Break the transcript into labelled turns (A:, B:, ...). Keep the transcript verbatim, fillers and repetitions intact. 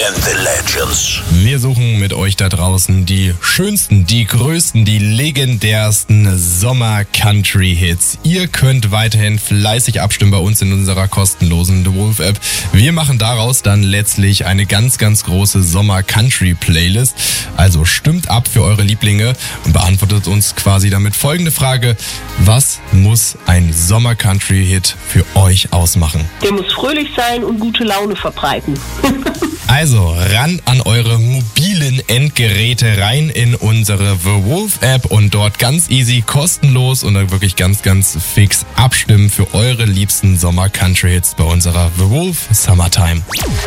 A: and the Legends.
B: Wir suchen mit euch da draußen die schönsten, die größten, die legendärsten Sommer-Country-Hits. Ihr könnt weiterhin fleißig abstimmen bei uns in unserer kostenlosen The Wolf App. Wir machen daraus dann letztlich eine ganz, ganz große Sommer-Country-Playlist. Also stimmt ab für eure Lieblinge und beantwortet uns quasi damit folgende Frage: Was muss ein Sommer-Country-Hit für euch ausmachen?
C: Der muss fröhlich sein und gute Laune verbreiten.
B: Also ran an eure mobilen Endgeräte, rein in unsere The Wolf App und dort ganz easy, kostenlos und dann wirklich ganz, ganz fix abstimmen für eure liebsten Sommer-Country-Hits bei unserer The Wolf Summertime.